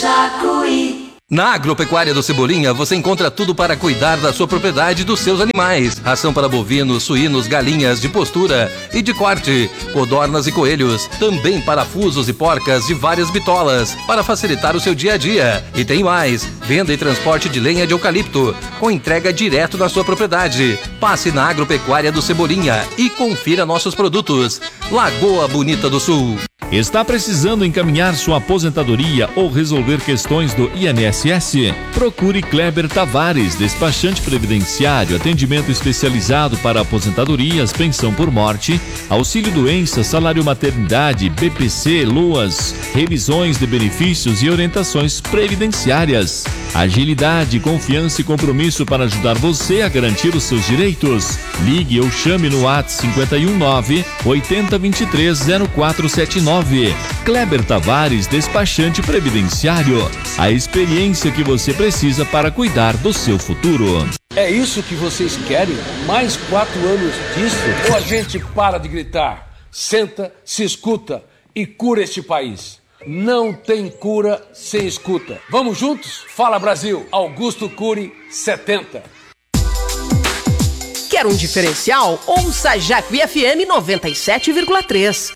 Jacuí. Na Agropecuária do Cebolinha, você encontra tudo para cuidar da sua propriedade e dos seus animais. Ração para bovinos, suínos, galinhas de postura e de corte, codornas e coelhos. Também parafusos e porcas de várias bitolas, para facilitar o seu dia a dia. E tem mais, venda e transporte de lenha de eucalipto, com entrega direto na sua propriedade. Passe na Agropecuária do Cebolinha e confira nossos produtos. Lagoa Bonita do Sul. Está precisando encaminhar sua aposentadoria ou resolver questões do INSS? Procure Kleber Tavares, despachante previdenciário, atendimento especializado para aposentadorias, pensão por morte, auxílio doença, salário maternidade, BPC, LOAS, revisões de benefícios e orientações previdenciárias. Agilidade, confiança e compromisso para ajudar você a garantir os seus direitos. Ligue ou chame no WhatsApp 519 8023 0479. Kleber Tavares, despachante previdenciário. A experiência que você precisa para cuidar do seu futuro. É isso que vocês querem? Mais 4 anos disso? Ou a gente para de gritar, senta, se escuta e cura este país? Não tem cura sem escuta. Vamos juntos? Fala Brasil, Augusto Cury 70. Quer um diferencial? Ouça Jacuí FM 97,3.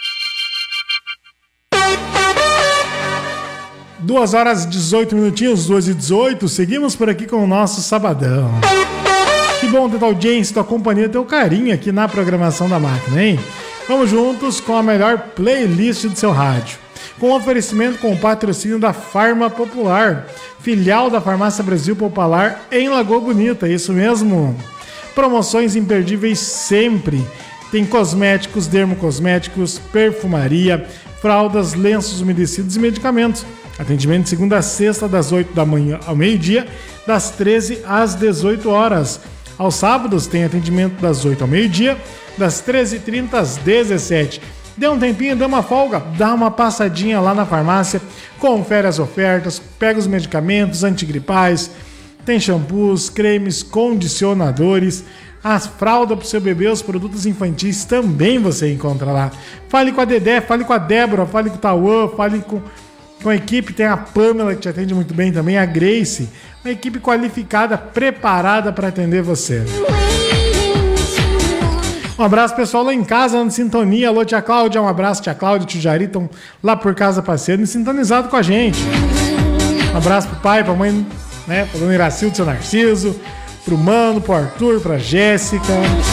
2h18, 2h18, seguimos por aqui com o nosso Sabadão. Que bom ter tua audiência, tua companhia, teu carinho aqui na programação da máquina, hein? Vamos juntos com a melhor playlist do seu rádio. Com oferecimento com o patrocínio da Farma Popular, filial da Farmácia Brasil Popular em Lagoa Bonita, isso mesmo. Promoções imperdíveis sempre. Tem cosméticos, dermocosméticos, perfumaria, fraldas, lenços umedecidos e medicamentos. Atendimento de segunda a sexta, das 8 da manhã ao meio-dia, das 13 às 18 horas. Aos sábados tem atendimento das 8 ao meio-dia, das 13h30 às 17h. Dê um tempinho, dê uma folga, dá uma passadinha lá na farmácia, confere as ofertas, pega os medicamentos antigripais, tem shampoos, cremes, condicionadores, as fraldas para o seu bebê, os produtos infantis também você encontra lá. Fale com a Dedé, fale com a Débora, fale com o Tauã, fale com a equipe, tem a Pamela que te atende muito bem também, a Grace, uma equipe qualificada, preparada para atender você. Um abraço pessoal lá em casa, na sintonia. Alô, tia Cláudia, um abraço, tia Cláudia, tio Jari, estão lá por casa passeando e sintonizado com a gente. Um abraço pro pai, pra mãe, né, pro dona Iracildo, seu Narciso, pro Mano, pro Arthur, pra Jéssica.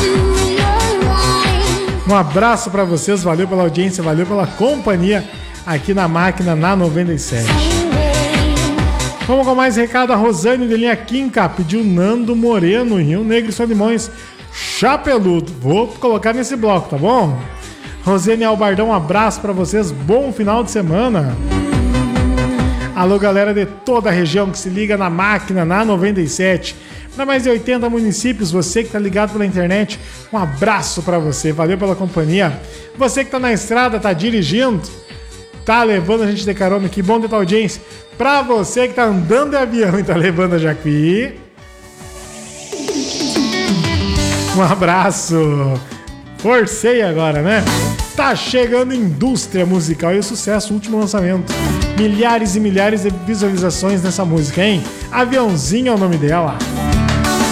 Um abraço pra vocês, valeu pela audiência, valeu pela companhia aqui na máquina, na 97. Vamos com mais recado. A Rosane de linha Quinca pediu Nando Moreno, Rio Negro e Solimões, Chapeludo. Vou colocar nesse bloco, tá bom? Rosane Albardão, um abraço pra vocês, bom final de semana. Alô, galera de toda a região que se liga na máquina, na 97. Para mais de 80 municípios, você que tá ligado pela internet, um abraço pra você, valeu pela companhia. Você que tá na estrada, tá dirigindo, tá levando a gente de carona, que bom ter tua audiência. Pra você que tá andando de avião e tá levando a Jacuí, um abraço. Forcei agora, né? Tá chegando Indústria Musical e o sucesso, o último lançamento. Milhares e milhares de visualizações nessa música, hein? Aviãozinho é o nome dela.